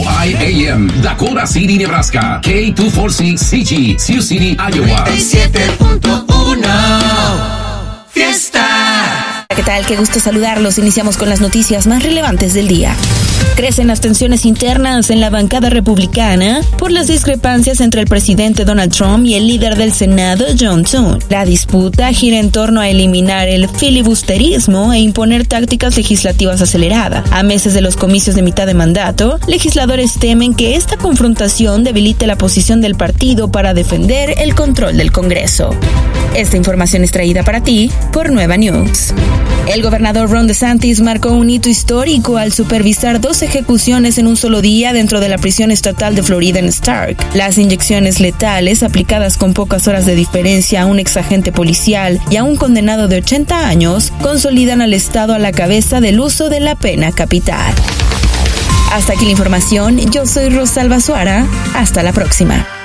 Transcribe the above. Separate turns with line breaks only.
WIAM, Dakota City, Nebraska. K246CG, Sioux City, Iowa.
97.1 Fiesta.
¿Qué tal? Qué gusto saludarlos. Iniciamos con las noticias más relevantes del día. Crecen las tensiones internas en la bancada republicana por las discrepancias entre el presidente Donald Trump y el líder del Senado, John Thune. La disputa gira en torno a eliminar el filibusterismo e imponer tácticas legislativas aceleradas. A meses de los comicios de mitad de mandato, legisladores temen que esta confrontación debilite la posición del partido para defender el control del Congreso. Esta información es traída para ti por Nueva News. El gobernador Ron DeSantis marcó un hito histórico al supervisar 2 ejecuciones en un solo día dentro de la prisión estatal de Florida en Stark. Las inyecciones letales, aplicadas con pocas horas de diferencia a un exagente policial y a un condenado de 80 años, consolidan al Estado a la cabeza del uso de la pena capital. Hasta aquí la información. Yo soy Rosalba Suara. Hasta la próxima.